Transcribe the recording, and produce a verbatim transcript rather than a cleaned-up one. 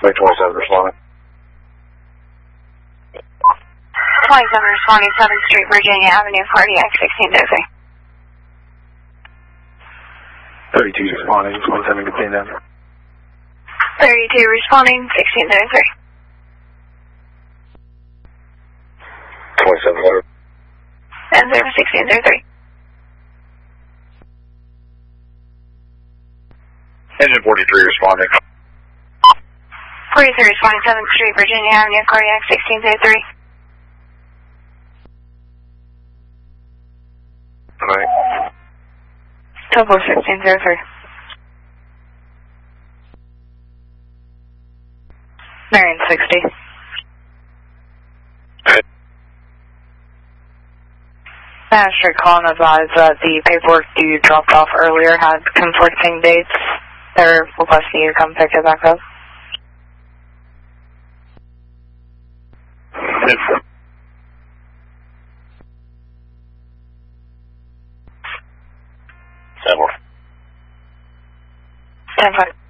Bay twenty-seven responding. twenty-seven responding, seventh Street, Virginia Avenue, cardiac sixteen oh three. thirty-two responding, twenty-seven contained down. thirty-two responding, sixteen oh three. twenty-seven letter. And zero sixteen oh three. Engine forty-three responding. forty-three responding, seventh Street, Virginia Avenue, cardiac sixteen oh three. Alright. Topo sixteen oh three. Marion sixty. Magistrate call and advise that the paperwork you dropped off earlier had conflicting dates. They're requesting you to come pick it back up. Several. ten five.